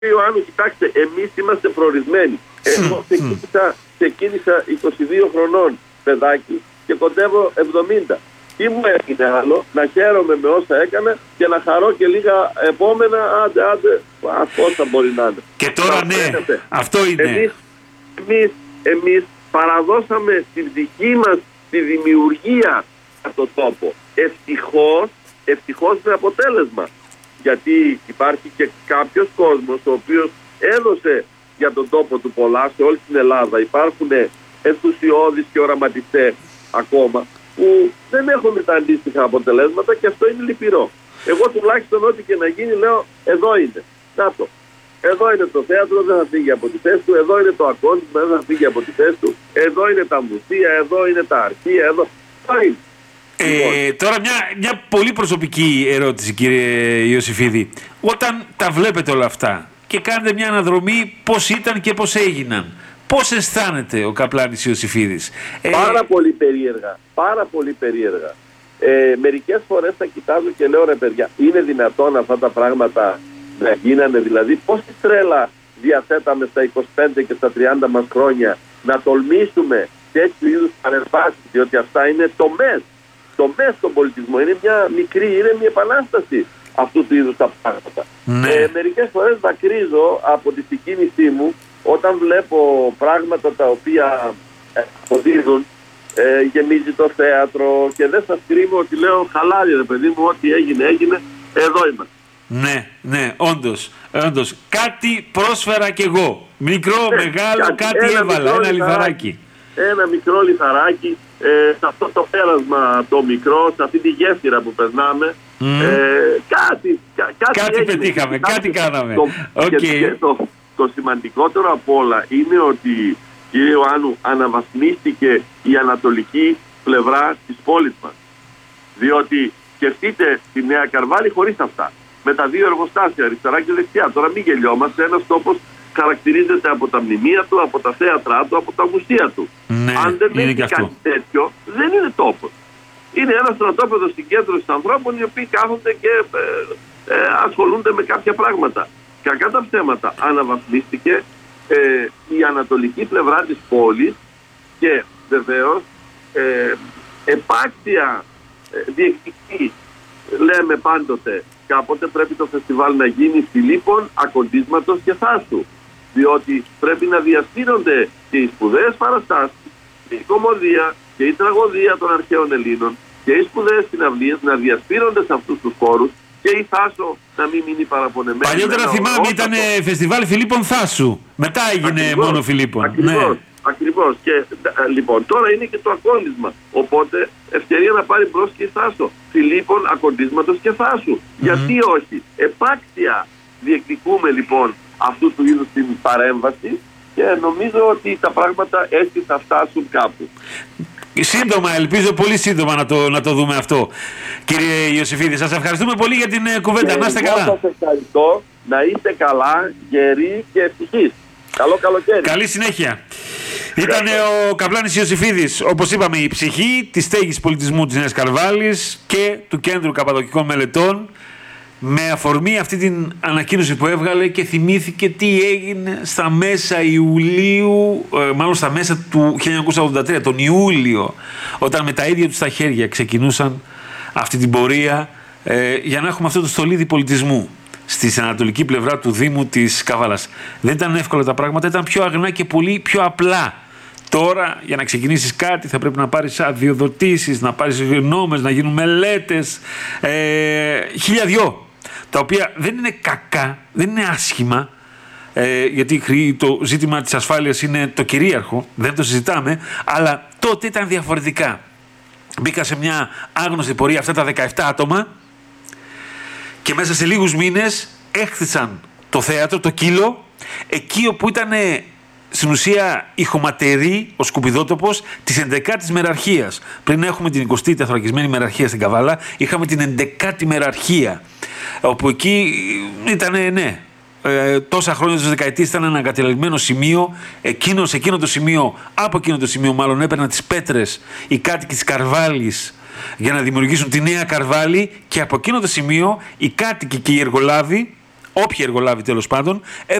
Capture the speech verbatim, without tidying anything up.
Ιωάννου, κοιτάξτε, εμείς είμαστε προορισμένοι. Εγώ ξεκίνησα, ξεκίνησα είκοσι δύο χρονών παιδάκι και κοντεύω εβδομήντα. Τι μου έγινε άλλο, να χαίρομαι με όσα έκανα και να χαρώ και λίγα επόμενα, άντε, άντε, πόσα μπορεί να είναι. Και τώρα ναι, φαίνεται. Αυτό είναι. Εμείς, εμείς, εμείς παραδώσαμε τη δική μας τη δημιουργία από τον τόπο. Ευτυχώς, ευτυχώς με αποτέλεσμα. Γιατί υπάρχει και κάποιος κόσμος ο οποίος έδωσε για τον τόπο του πολλά σε όλη την Ελλάδα. Υπάρχουν ενθουσιώδεις και οραματιστές ακόμα που δεν έχουν τα αντίστοιχα αποτελέσματα και αυτό είναι λυπηρό. Εγώ τουλάχιστον ό,τι και να γίνει λέω εδώ είναι. Να το. Εδώ είναι το θέατρο, δεν θα φύγει από τη θέση του. Εδώ είναι το ακόλουθο, δεν θα φύγει από τη θέση του. Εδώ είναι τα μουσεία, εδώ είναι τα αρχεία, εδώ. Εδώ είναι. Ε, τώρα μια, μια πολύ προσωπική ερώτηση, κύριε Ιωσήφιδη. Όταν τα βλέπετε όλα αυτά και κάνετε μια αναδρομή πώς ήταν και πώς έγιναν, πώς αισθάνεται ο καπλάνης Ιωσήφιδης? Πάρα ε... πολύ περίεργα, πάρα πολύ περίεργα. Ε, μερικές φορές τα κοιτάζω και λέω, ρε παιδιά, είναι δυνατόν αυτά τα πράγματα να γίνανε? Δηλαδή πόση τρέλα διαθέταμε στα είκοσι πέντε και στα τριάντα μας χρόνια να τολμήσουμε τέτοιου είδους παρεμβάσεις, διότι αυτά είναι τομές. Τομές στον πολιτισμό. Είναι μια μικρή, είναι μια επανάσταση αυτού του είδους τα πράγματα. Ναι. Ε, μερικές φορές δακρύζω από τη συγκίνησή μου όταν βλέπω πράγματα τα οποία αποδίδουν, ε, γεμίζει το θέατρο και δεν σας κρύβω ότι λέω χαλάρι ρε παιδί μου, ό,τι έγινε έγινε, εδώ είμαστε. Ναι, ναι, όντως, όντως. Κάτι πρόσφερα κι εγώ. Μικρό, ναι, μεγάλο, κάτι, κάτι έβαλα, ένα λιθαράκι. Ένα μικρό λιθαράκι, ε, σε αυτό το πέρασμα το μικρό, σε αυτή τη γέφυρα που περνάμε, mm. ε, κάτι, κα, κάτι, κάτι έγινε, πετύχαμε, κάτι, κάτι κάναμε. Το, okay. και, και το, το σημαντικότερο απ' όλα είναι ότι, κύριε Ιωάννου, αναβαθμίστηκε η ανατολική πλευρά της πόλης μας. Διότι σκεφτείτε τη Νέα Καρβάλη χωρίς αυτά. Με τα δύο εργοστάσια, αριστερά και δεξιά. Τώρα μην γελιόμαστε, ένας τόπος χαρακτηρίζεται από τα μνημεία του, από τα θέατρά του, από τα μουσεία του. Ναι, αν δεν έχει κάτι αυτό. τέτοιο, δεν είναι τόπος. Είναι ένα στρατόπεδο συγκέντρωση ανθρώπων οι οποίοι κάθονται και ε, ε, ασχολούνται με κάποια πράγματα. Κακά τα ψέματα, αναβαθμίστηκε ε, η ανατολική πλευρά της πόλης και βεβαίως ε, επάξια ε, διεκδικεί, λέμε πάντοτε, κάποτε πρέπει το φεστιβάλ να γίνει Φιλίππων, Ακοντίσματος και Θάσου. Διότι πρέπει να διασπείρονται και οι σπουδαίες παραστάσεις, και η κωμωδία και η τραγωδία των αρχαίων Ελλήνων και οι σπουδαίες συναυλίες να διασπείρονται σε αυτούς τους χώρους και η Θάσο να μην μείνει παραπονεμένη. Παλιότερα θυμάμαι ήταν φεστιβάλ Φιλίππων Θάσου. Μετά έγινε ακριβώς, μόνο Φιλίππων. Ακριβώς, ναι. Ακριβώς. Και λοιπόν τώρα είναι και το ακόντισμα. Οπότε ευκαιρία να πάρει μπρος και η Θάσο. Φιλίππων, Ακοντίσματος και Θάσου. Mm-hmm. Γιατί όχι. Επάξια διεκδικούμε λοιπόν αυτού του είδους την παρέμβαση και νομίζω ότι τα πράγματα έτσι θα φτάσουν κάπου. Σύντομα, ελπίζω πολύ σύντομα να το, να το δούμε αυτό. Κύριε Ιωσήφιδη, σας ευχαριστούμε πολύ για την κουβέντα. Να είστε καλά. Σας ευχαριστώ. Να είστε καλά, γεροί και ευτυχείς. Καλό καλοκαίρι. Καλή συνέχεια. Ήταν ο καπλάνης Ιωσήφιδης, όπως είπαμε, η ψυχή της στέγης πολιτισμού της Νέας Καρβάλης και του Κέντρου Καπαδοκικών Μελετών, με αφορμή αυτή την ανακοίνωση που έβγαλε και θυμήθηκε τι έγινε στα μέσα Ιουλίου, μάλλον στα μέσα του χίλια εννιακόσια ογδόντα τρία, τον Ιούλιο, όταν με τα ίδια τους τα χέρια ξεκινούσαν αυτή την πορεία ε, για να έχουμε αυτό το στολίδι πολιτισμού στη ανατολική πλευρά του Δήμου της Καβάλας. Δεν ήταν εύκολα τα πράγματα, ήταν πιο αγνά και πολύ πιο απλά. Τώρα, για να ξεκινήσεις κάτι, θα πρέπει να πάρεις αδειοδοτήσεις, να πάρεις γνώμες, να γίνουν μελέτες, ε, χίλια δυο. Τα οποία δεν είναι κακά, δεν είναι άσχημα, ε, γιατί το ζήτημα της ασφάλειας είναι το κυρίαρχο, δεν το συζητάμε, αλλά τότε ήταν διαφορετικά. Μπήκα σε μια άγνωστη πορεία αυτά τα δεκαεπτά άτομα και μέσα σε λίγους μήνες έχθισαν το θέατρο, το Κύλο, εκεί όπου ήταν στην ουσία η χωματερή, ο σκουπιδότοπος της ενδεκάτης μεραρχίας. Πριν έχουμε την εικοστή τεθωρακισμένη μεραρχία στην Καβάλα, είχαμε την ενδεκάτη μεραρχία, όπου εκεί ήταν, ναι, ε, τόσα χρόνια της δεκαετίας ήταν ένα εγκατελελειμμένο σημείο. Εκείνο, σε εκείνο το σημείο, από εκείνο το σημείο μάλλον, έπαιρναν τις πέτρες οι κάτοικοι της Καρβάλης για να δημιουργήσουν τη Νέα Καρβάλη, και από εκείνο το σημείο οι κάτοικοι και οι εργολάβοι όποιοι εργολάβοι τέλος πάντων,